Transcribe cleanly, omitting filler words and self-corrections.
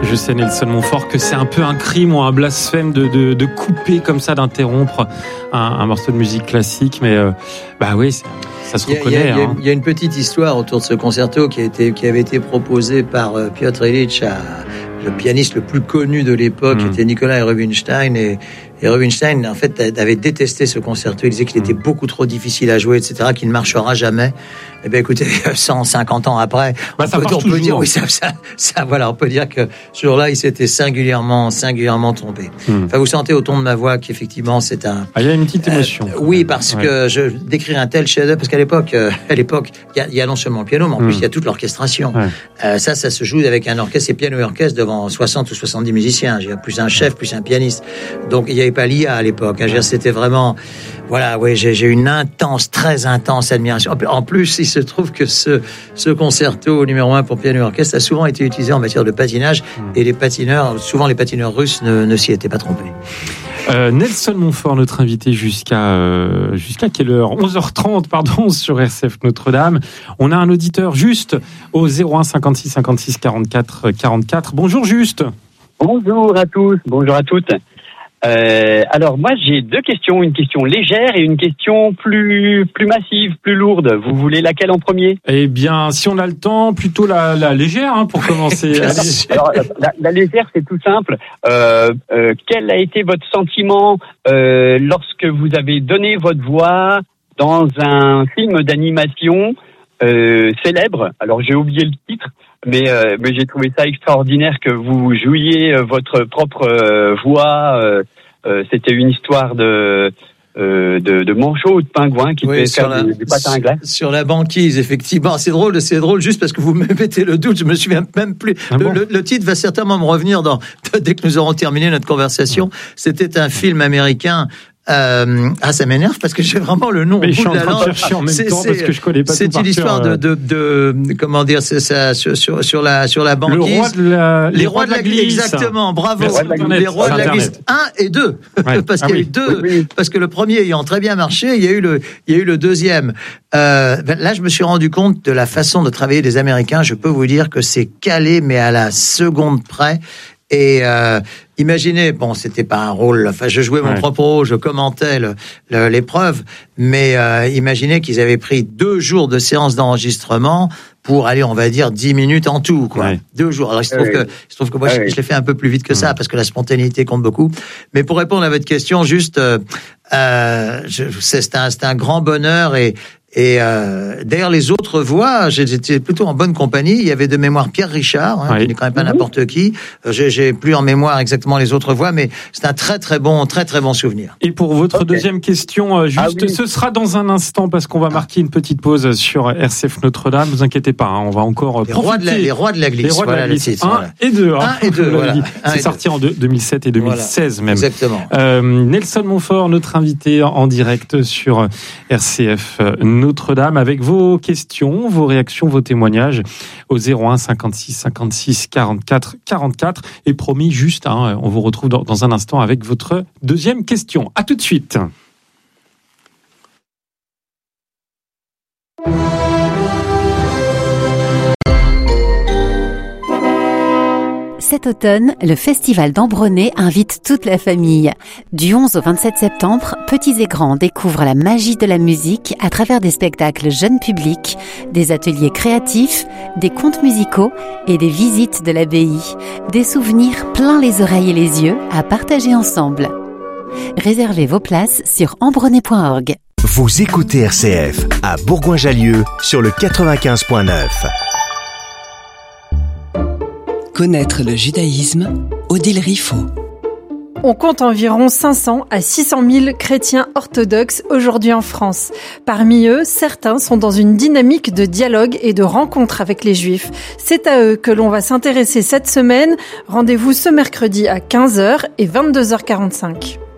Je sais, Nelson Montfort, que c'est un peu un crime ou un blasphème de couper comme ça, d'interrompre un morceau de musique classique, mais oui, ça se reconnaît. Il y a une petite histoire autour de ce concerto qui avait été proposé par Piotr Ilyich, le pianiste le plus connu de l'époque, était Nikolai Rubinstein, et Rubinstein, en fait, avait détesté ce concerto. Il disait qu'il était beaucoup trop difficile à jouer, etc., qu'il ne marchera jamais. Eh bien, écoutez, 150 ans après, on peut dire, oui, voilà, on peut dire que ce jour-là, il s'était singulièrement trompé. Enfin, vous sentez au ton de ma voix qu'effectivement, c'est un... il y a une petite émotion. Oui, parce que décrire un tel chef-d'œuvre, parce qu'à l'époque, il y a non seulement le piano, mais en plus, il y a toute l'orchestration. Ça se joue avec un orchestre, c'est piano et orchestre devant 60 ou 70 musiciens. Plus un chef, plus un pianiste. Donc, il n'y avait pas l'IA à l'époque. C'était vraiment... Voilà, oui, j'ai une très intense admiration. En plus, il se trouve que ce concerto numéro 1 pour piano et orchestre a souvent été utilisé en matière de patinage, et souvent les patineurs russes ne s'y étaient pas trompés. Nelson Montfort, notre invité jusqu'à quelle heure ? 11h30, pardon, sur RCF Notre-Dame. On a un auditeur juste au 01 56 56 44 44. Bonjour Juste. Bonjour à tous, bonjour à toutes. Alors moi j'ai deux questions, une question légère et une question plus massive, plus lourde. Vous voulez laquelle en premier ? Eh bien, si on a le temps, plutôt la légère pour commencer. Alors la légère, c'est tout simple. Quel a été votre sentiment lorsque vous avez donné votre voix dans un film d'animation célèbre ? Alors j'ai oublié le titre. Mais j'ai trouvé ça extraordinaire que vous jouiez votre propre voix. C'était une histoire de manchot ou de pingouin qui devait faire du patin à glace. Sur la banquise, effectivement. C'est drôle juste parce que vous me mettez le doute. Je me souviens même plus. Le titre va certainement me revenir dès que nous aurons terminé notre conversation. C'était un film américain. Ça m'énerve parce que j'ai vraiment le nom. Mais je suis en train de chercher en même temps parce que je connais pas tout par cœur. C'est une histoire de comment dire, c'est ça sur la banquise. Les rois de la glisse. Exactement, bravo. Les rois de la glisse 1 et 2. Parce qu'il y a eu deux. Parce que le premier ayant très bien marché, il y a eu le deuxième. Là, je me suis rendu compte de la façon de travailler des Américains. Je peux vous dire que c'est calé, mais à la seconde près. Et imaginez, c'était pas un rôle, je jouais mon propre rôle, je commentais l'épreuve, mais imaginez qu'ils avaient pris 2 jours de séance d'enregistrement pour aller, on va dire, 10 minutes en tout, quoi. Ouais. 2 jours. Alors, il se trouve que moi, je l'ai fait un peu plus vite que ça, parce que la spontanéité compte beaucoup. Mais pour répondre à votre question, juste, c'est un grand bonheur et d'ailleurs, les autres voix, j'étais plutôt en bonne compagnie. Il y avait de mémoire Pierre Richard, qui n'est quand même pas n'importe qui. J'ai plus en mémoire exactement les autres voix, mais c'est un très très bon souvenir. Et pour votre deuxième question, ce sera dans un instant parce qu'on va marquer une petite pause sur RCF Notre-Dame. Ne vous inquiétez pas, on va encore profiter. Les rois de la glisse. Voilà le titre. 1 et 2. 1 et 2. Voilà. C'est sorti en 2007 et 2016 même. Exactement. Nelson Montfort, notre invité en direct sur RCF Notre-Dame, avec vos questions, vos réactions, vos témoignages au 01 56 56 44 44. Et promis, juste, on vous retrouve dans un instant avec votre deuxième question. À tout de suite. Cet automne, le Festival d'Ambronay invite toute la famille. Du 11 au 27 septembre, petits et grands découvrent la magie de la musique à travers des spectacles jeunes publics, des ateliers créatifs, des contes musicaux et des visites de l'abbaye. Des souvenirs plein les oreilles et les yeux à partager ensemble. Réservez vos places sur ambronay.org. Vous écoutez RCF à Bourgoin-Jallieu sur le 95.9. Connaître le judaïsme, Odile Riffaut. On compte environ 500 à 600 000 chrétiens orthodoxes aujourd'hui en France. Parmi eux, certains sont dans une dynamique de dialogue et de rencontre avec les Juifs. C'est à eux que l'on va s'intéresser cette semaine. Rendez-vous ce mercredi à 15h et 22h45.